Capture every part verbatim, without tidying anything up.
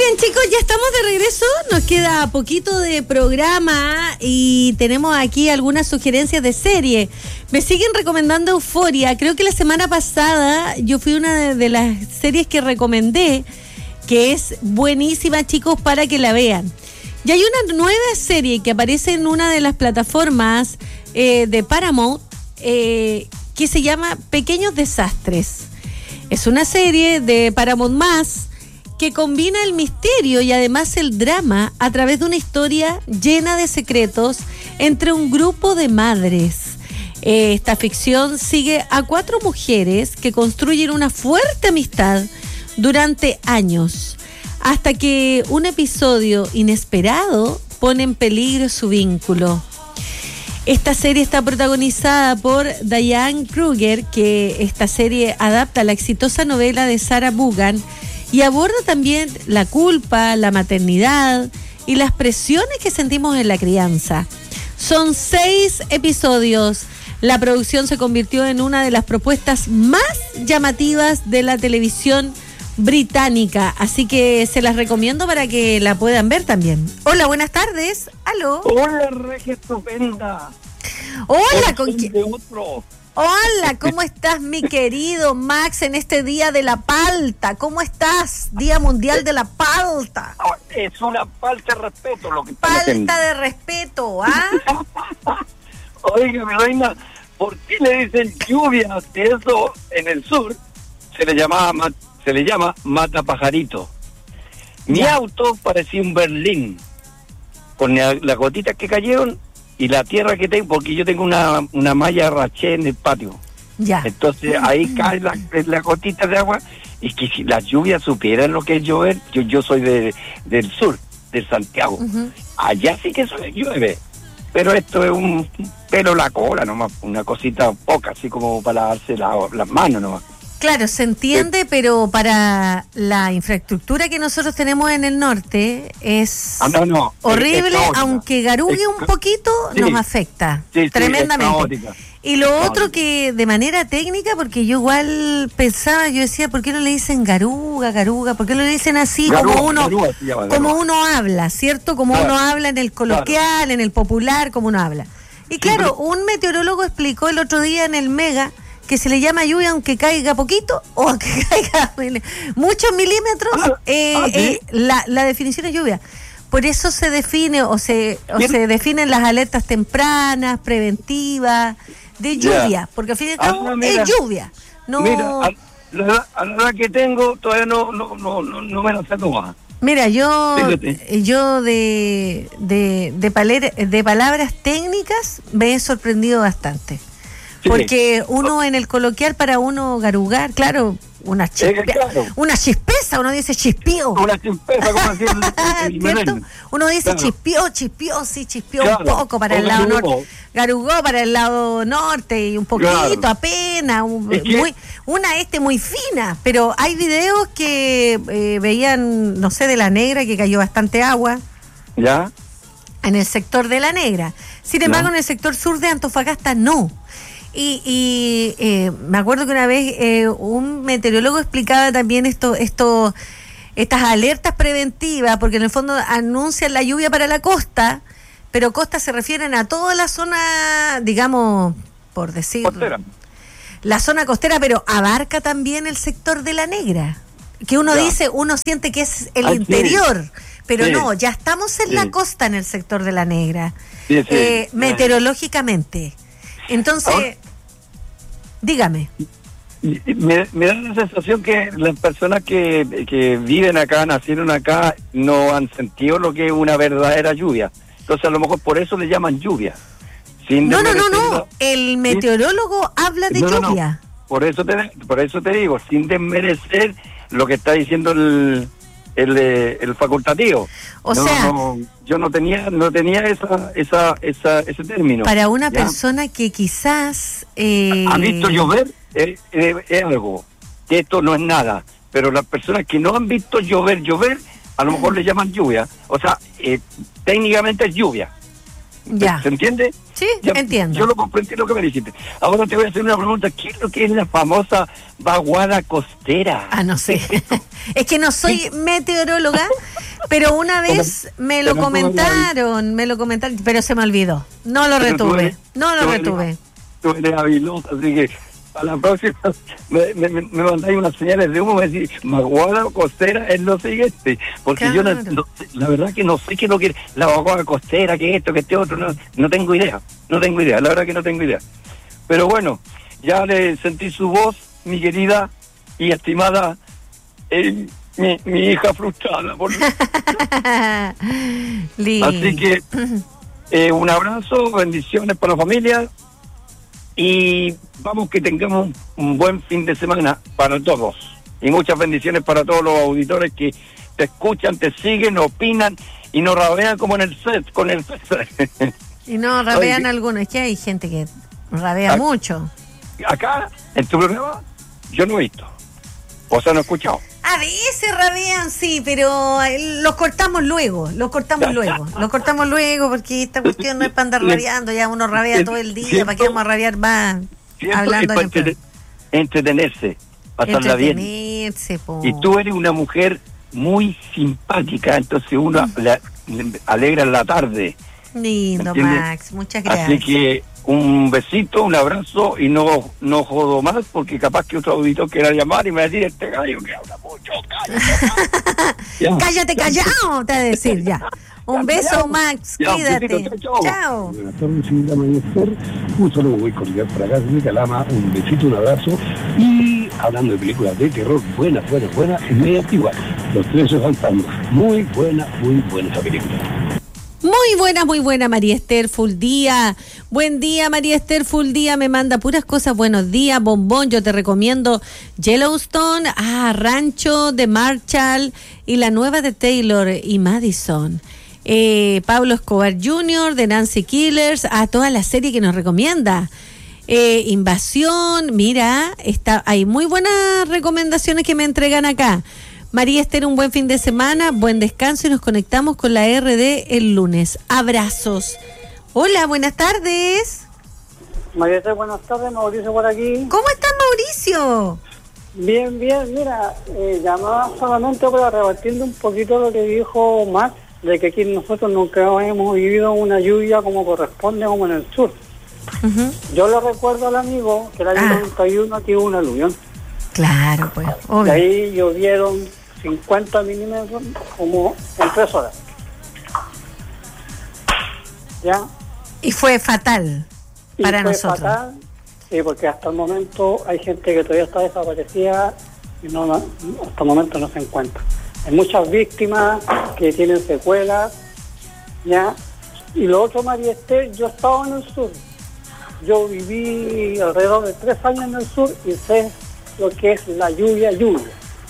bien, chicos, ya estamos de regreso. Nos queda poquito de programa y tenemos aquí algunas sugerencias de serie. Me siguen recomendando Euphoria. Creo que la semana pasada yo fui una de, de las series que recomendé, que es buenísima, chicos, para que la vean. Y hay una nueva serie que aparece en una de las plataformas eh, de Paramount eh, que se llama Pequeños Desastres. Es una serie de Paramount Más que combina el misterio y además el drama a través de una historia llena de secretos entre un grupo de madres. Eh, esta ficción sigue a cuatro mujeres que construyen una fuerte amistad durante años, hasta que un episodio inesperado pone en peligro su vínculo. Esta serie está protagonizada por Diane Kruger, que esta serie adapta la exitosa novela de Sarah Vaughan y aborda también la culpa, la maternidad y las presiones que sentimos en la crianza. Son seis episodios. La producción se convirtió en una de las propuestas más llamativas de la televisión británica, así que se las recomiendo para que la puedan ver también. Hola, buenas tardes. Aló. Hola, Regia estupenda. Hola, ¿con quién? De otro. Hola, ¿cómo estás, mi querido Max, en este día de la palta? ¿Cómo estás? Día Mundial de la Palta. Es una falta de respeto lo que está Falta haciendo. de respeto, ¿ah? Oiga, mi reina, ¿por qué le dicen lluvia? Que eso en el sur se le llamaba se le llama mata pajarito. Mi Ya. auto parecía un Berlín, con la- las gotitas que cayeron y la tierra que tengo, porque yo tengo una, una malla raché en el patio. Ya. Entonces ahí cae la, la gotita de agua, y que si las lluvias supieran lo que es llover, yo, yo soy de, del sur, de Santiago. Uh-huh. Allá sí que eso llueve, pero esto es un pelo en la cola nomás, una cosita poca, así como para lavarse la, las manos nomás. Claro, se entiende, pero para la infraestructura que nosotros tenemos en el norte es Ah, no, no, horrible, es caótica. aunque garugue Es un ca- poquito, sí. nos afecta Sí, sí, tremendamente. es caótica. Y lo Caótica. otro que de manera técnica, porque yo igual pensaba, yo decía, ¿por qué no le dicen garuga, garuga? ¿Por qué no le dicen así Garúa, como uno garúa se llama, como garúa. uno habla, ¿cierto? Como Claro. uno habla en el coloquial, en el popular, como uno habla. Y claro, un meteorólogo explicó el otro día en el Mega que se le llama lluvia aunque caiga poquito o aunque caiga muchos milímetros, Ah, eh, ah, ¿sí? eh, la, la definición es lluvia. Por eso se define o se o Bien. se definen las alertas tempranas, preventivas, de Ya. lluvia, porque al fin y al Ah, cabo mira. es lluvia. No, Mira, a la, edad- a la edad que tengo todavía no no no no, no me la sé tomar. mira, yo Fíjate. yo de de de, paler- de palabras técnicas me he sorprendido bastante. Sí. Porque uno en el coloquial, para uno garugar, claro, una chispe, Eh, claro. una chispeza, uno dice chispío. Una chispeza, como decía el, el ¿Cierto? Menem. Uno dice Claro. chispió, chispió, sí, chispió Claro. un poco para O el lado garugó. norte. Garugó para el lado norte y un poquito, Claro. apenas, un- Es que- muy, una este muy fina, pero hay videos que eh, veían, no sé, de La Negra, que cayó bastante agua ¿Ya? en el sector de La Negra. Sin embargo, No. en el sector sur de Antofagasta no. Y, y eh, me acuerdo que una vez eh, un meteorólogo explicaba también esto, esto, estas alertas preventivas, porque en el fondo anuncian la lluvia para la costa, pero costa se refieren a toda la zona, digamos, por decir, Costera. la zona costera, pero abarca también el sector de La Negra, que uno Ya. dice, uno siente que es el Ah, sí. interior, pero Sí. no, ya estamos en la Sí. costa, en el sector de La Negra, Sí, sí. eh, meteorológicamente. Entonces, Ahora- dígame. Me, me da la sensación que las personas que, que viven acá, nacieron acá, no han sentido lo que es una verdadera lluvia. Entonces a lo mejor por eso le llaman lluvia. Sin No, no, no, desmerecer no. la- El meteorólogo habla de No, no, no. lluvia. Por eso te por eso te digo, sin desmerecer lo que está diciendo el el, eh, el facultativo. O No, sea, no, yo no tenía no tenía esa esa, esa ese término. para una ¿ya? persona que quizás... Eh, ¿Ha visto llover? Es, es- es algo. Esto no es nada. Pero las personas que no han visto llover, llover, a lo mejor le llaman lluvia. O sea, eh, técnicamente es lluvia. Ya. ¿Se entiende? Sí, Ya, entiendo. Yo lo comprendí lo que me dijiste. Ahora te voy a hacer una pregunta. ¿Qué es lo que es la famosa vaguada costera? Ah, no sé. Es que no soy meteoróloga, pero una vez me lo comentaron, me lo comentaron, pero se me olvidó. No lo retuve, no lo retuve. Tú eres habilosa, así que a la próxima me, me, me mandáis unas señales de humo, me decís, vaguada costera es lo siguiente, porque Claro. yo no, no, la verdad que no sé qué es lo que es la vaguada costera, que esto, que este otro, no, no tengo idea, no tengo idea, la verdad que no tengo idea. Pero bueno, ya le sentí su voz, mi querida y estimada, eh, mi, mi hija frustrada. Por... Así que eh, un abrazo, bendiciones para la familia. Y vamos que tengamos un, un buen fin de semana para todos. Y muchas bendiciones para todos los auditores que te escuchan, te siguen, opinan y nos rabean como en el set, con el set. Y no rabean Oye, algunos, es que hay gente que rabea ah, mucho. Acá, en tu programa, yo no he visto. O sea, no he escuchado. A veces rabean, sí, pero eh, los cortamos luego, los cortamos luego, los cortamos luego porque esta cuestión no es para andar rabeando, ya uno rabea todo el día, ¿para qué vamos a rabear más? Siempre Hablando es para de entrete- entretenerse, pasarla bien. Entretenerse, po. Y tú eres una mujer muy simpática, entonces uno le, le alegra la tarde. Lindo, ¿Entiendes? Max, muchas gracias. Así que un besito, un abrazo y no no jodo más porque capaz que otro auditor quiera llamar y me va a decir, este gallo que habla mucho, cállate. Ya. Cállate callado, te va a decir ya. Un beso, Max, Ya, un cuídate. besito, chao, chao. Chao. Buenas tardes, señorita Amanecer. Un saludo muy cordial para acá desde Calama. Un besito, un abrazo. Y hablando de películas de terror, buenas, buenas, buenas, es media antigua. Los Tres Fantasmas. Muy buena, muy buena esa película. Muy buena, muy buena, María Esther, full día. Buen día, María Esther, full día. Me manda puras cosas. Buenos días, bombón. Yo te recomiendo Yellowstone, ah, Rancho de Marshall y la nueva de Taylor y Madison. Eh, Pablo Escobar junior de Nancy Killers, a toda la serie que nos recomienda. Eh, Invasión, mira, está, hay muy buenas recomendaciones que me entregan acá. María Esther, un buen fin de semana, buen descanso y nos conectamos con la R D el lunes. Abrazos. Hola, buenas tardes. María Esther, buenas tardes, Mauricio por aquí. ¿Cómo estás, Mauricio? Bien, bien, mira, eh, llamaba solamente para rebatirle un poquito lo que dijo Max, de que aquí nosotros nunca hemos vivido una lluvia como corresponde, como en el sur. Uh-huh. Yo le recuerdo al amigo que el año Ah. noventa y uno aquí hubo un aluvión. Claro, pues, De obvio. ahí llovieron cincuenta milímetros como en tres horas. ¿Ya? Y fue fatal Y para fue nosotros. fatal, sí, porque hasta el momento hay gente que todavía está desaparecida y no, no- hasta el momento no se encuentra. Hay muchas víctimas que tienen secuelas, ¿ya? Y lo otro, María Esther, yo estaba en el sur. Yo viví alrededor de tres años en el sur y sé lo que es la lluvia, lluvia.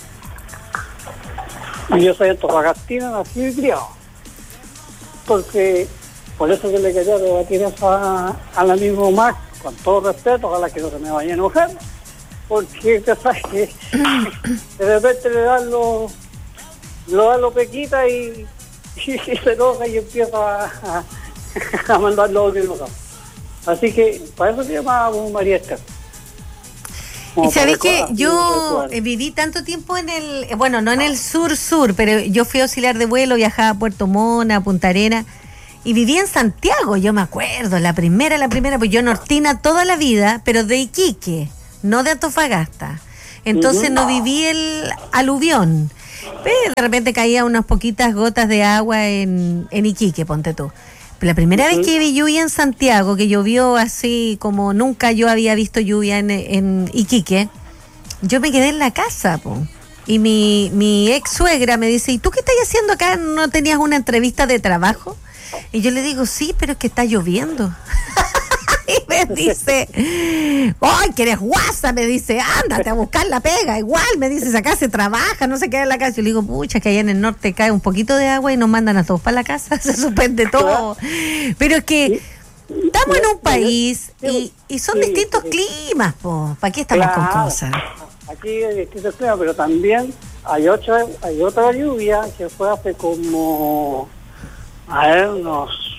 Y yo soy antofagastino, nacido y criado. Porque, por eso que le quería debatir eso a- al amigo Max, con todo respeto, ojalá que no se me vaya a enojar, porque te sabes que de repente le dan los lo dan los pequitas y, y se enoja y empieza a, a, a mandar los que no son. Así que, para eso se llama María Esther. Y sabes que que yo eh, viví tanto tiempo en el, eh, bueno, no en el sur-sur, pero yo fui auxiliar de vuelo, viajaba a Puerto Montt, a Punta Arenas, y viví en Santiago, yo me acuerdo, la primera, la primera, pues yo nortina toda la vida, pero de Iquique, no de Antofagasta. Entonces Uh-huh. no viví el aluvión. Pero de repente caía unas poquitas gotas de agua en, en Iquique, ponte tú. La primera Uh-huh. vez que vi lluvia en Santiago, que llovió así como nunca yo había visto lluvia en, en Iquique, yo me quedé en la casa, po. Y mi, mi ex suegra me dice, ¿y tú qué estás haciendo acá? ¿No tenías una entrevista de trabajo? Y yo le digo, sí, pero es que está lloviendo. Y me dice, ¡ay, que eres guasa! Me dice, ándate a buscar la pega. Igual, me dice, acá se trabaja, no se queda en la casa. Yo le digo, pucha, que allá en el norte cae un poquito de agua y nos mandan a todos para la casa, se suspende todo. Pero es que estamos en un país y, y son Sí, distintos sí. climas, po. ¿Para qué estamos con Claro. cosas? Aquí hay distintos climas, pero también hay otra, hay otra lluvia que fue hace como, a ver, unos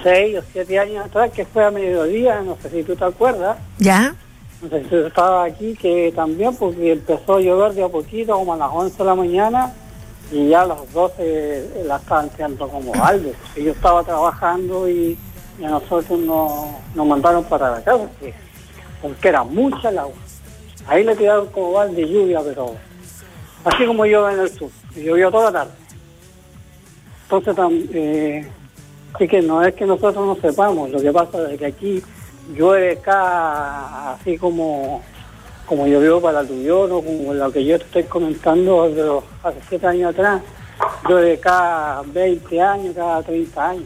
seis o siete años atrás, que fue a mediodía, no sé si tú te acuerdas. ¿Ya? No sé si tú estabas aquí, que también, porque empezó a llover de a poquito, como a las once de la mañana, y ya a las doce la estaban tirando como balde. Y yo estaba trabajando y, y a nosotros nos, nos mandaron para la casa, porque, porque era mucha el agua. Ahí le tiraron como balde de lluvia, pero así como llueve en el sur, y llovió toda la tarde. Entonces, eh, así que no es que nosotros no sepamos, lo que pasa es que aquí llueve acá así como como llovió para el aluvión, o como lo que yo te estoy comentando de los, hace siete años atrás, llueve cada veinte años, cada treinta años.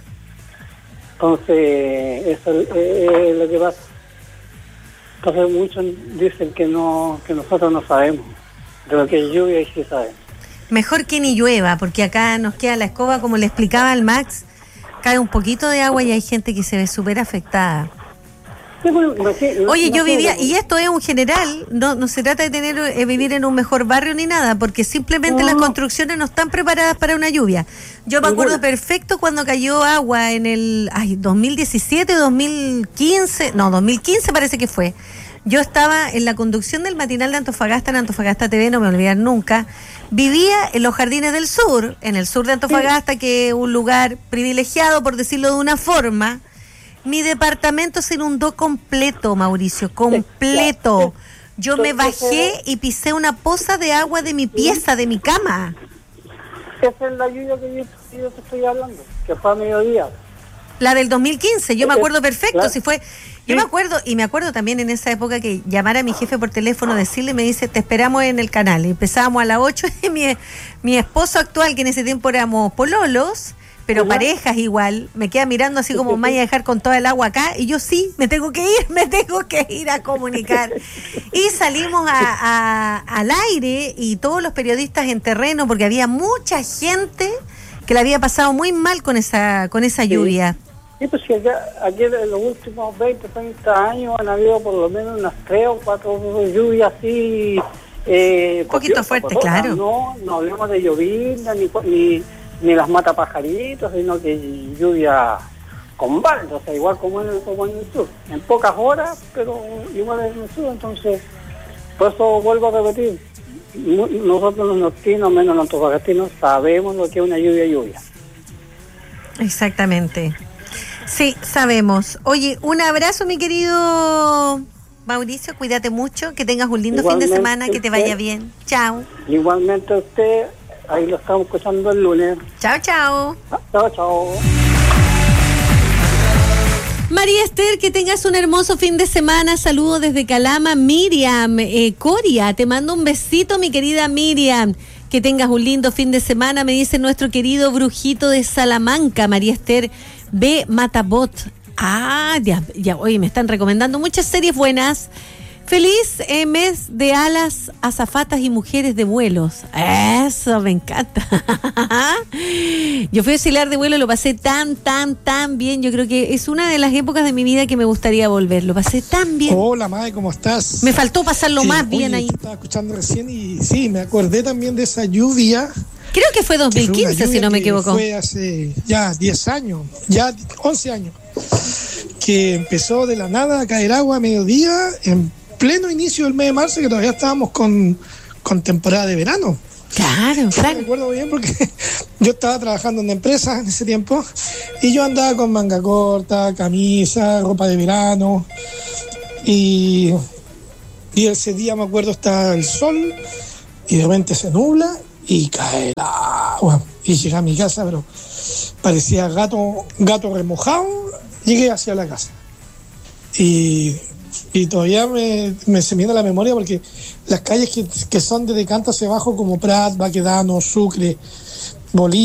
Entonces, eso es, es lo que pasa. Entonces muchos dicen que no, que nosotros no sabemos de lo que es lluvia y sí sabemos. Mejor que ni llueva, porque acá nos queda la escoba, como le explicaba al Max, cae un poquito de agua y hay gente que se ve súper afectada. Sí, bueno, no sé, no, Oye, no yo sé, vivía, no, y esto es un general, no no se trata de tener eh, vivir en un mejor barrio ni nada, porque simplemente No. las construcciones no están preparadas para una lluvia. Yo me acuerdo Ninguna. perfecto cuando cayó agua en el ay, dos mil diecisiete, dos mil quince, no, dos mil quince parece que fue. Yo estaba en la conducción del matinal de Antofagasta, en Antofagasta T V, no me voy a olvidar nunca. Vivía en los Jardines del Sur, en el sur de Antofagasta, que es un lugar privilegiado, por decirlo de una forma. Mi departamento se inundó completo, Mauricio, completo. Yo me bajé y pisé una poza de agua de mi pieza, de mi cama. esa es la lluvia que yo, que yo te estoy hablando, que fue a mediodía. La del dos mil quince, yo me acuerdo perfecto, Claro. si fue, yo me acuerdo, y me acuerdo también en esa época que llamara a mi jefe por teléfono, decirle, me dice, te esperamos en el canal, y empezábamos a las ocho, y mi, mi esposo actual, que en ese tiempo éramos pololos, pero Ajá. parejas igual, me queda mirando así como, me vaya a dejar con toda el agua acá, y yo sí, me tengo que ir, me tengo que ir a comunicar. Y salimos a, a, al aire, y todos los periodistas en terreno, porque había mucha gente que la había pasado muy mal con esa, con esa Sí. lluvia. Sí, pues si acá, aquí en los últimos veinte, treinta años han habido por lo menos unas tres o cuatro lluvias así. Eh, Un poquito copiosas, fuerte, copiosas. claro. No, no hablemos de llovizna ni, ni, ni las matapajaritos, sino que lluvia con balde, o sea, igual como en, el, como en el sur. En pocas horas, pero igual en el sur, entonces, por eso vuelvo a repetir. Nosotros los nortinos, menos los antofagastinos, sabemos lo que es una lluvia lluvia. Exactamente. Sí, sabemos. Oye, un abrazo, mi querido Mauricio, cuídate mucho, que tengas un lindo Igualmente, fin de semana, que te vaya usted. bien. Chao. Igualmente a usted, ahí lo estamos escuchando el lunes. Chao, chao. Chao, chao. María Esther, que tengas un hermoso fin de semana. Saludos desde Calama. Miriam, eh, Coria, te mando un besito, mi querida Miriam. Que tengas un lindo fin de semana, me dice nuestro querido Brujito de Salamanca, María Esther B. Matabot. Ah, ya, ya, oye, me están recomendando muchas series buenas. Feliz eh, mes de alas, azafatas y mujeres de vuelos. Eso, me encanta. Yo fui auxiliar de vuelo, lo pasé tan, tan, tan bien. Yo creo que es una de las épocas de mi vida que me gustaría volver. Lo pasé tan bien. Hola, Mae, ¿cómo estás? Me faltó pasarlo Eh, más bien oye, ahí. te estaba escuchando recién y sí, me acordé también de esa lluvia. Creo que fue dos que mil fue una quince, si lluvia no me que equivoco. Fue hace ya diez años, ya once años, que empezó de la nada a caer agua a mediodía en pleno inicio del mes de marzo, que todavía estábamos con, con temporada de verano. Claro, Me claro. acuerdo bien porque yo estaba trabajando en una empresa en ese tiempo y yo andaba con manga corta, camisa, ropa de verano y, y ese día me acuerdo estaba el sol y de repente se nubla y cae el agua y llegué a mi casa, pero parecía gato, gato remojado. Llegué hacia la casa y Y todavía me, me se me viene a la memoria porque las calles que, que son de Decanta hacia abajo, como Prat, Baquedano, Sucre, Bolívar,